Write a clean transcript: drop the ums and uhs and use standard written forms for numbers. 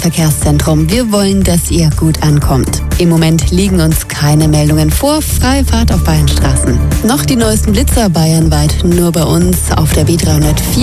Verkehrszentrum. Wir wollen, dass ihr gut ankommt. Im Moment liegen uns keine Meldungen vor. Freie Fahrt auf beiden Straßen. Noch die neuesten Blitzer bayernweit nur bei uns auf der B304.